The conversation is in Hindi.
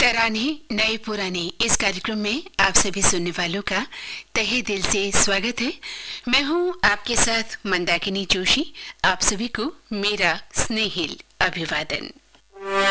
तराने नए पुराने इस कार्यक्रम में आप सभी सुनने वालों का तहे दिल से स्वागत है। मैं हूं आपके साथ मंदाकिनी जोशी। आप सभी को मेरा स्नेहिल अभिवादन।